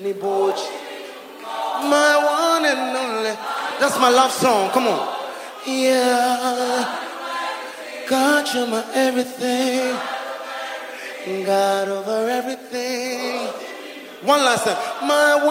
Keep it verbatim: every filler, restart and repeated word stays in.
My one and only. That's my love song. Come on. Yeah. God, you're my everything. God over everything. One last time. My one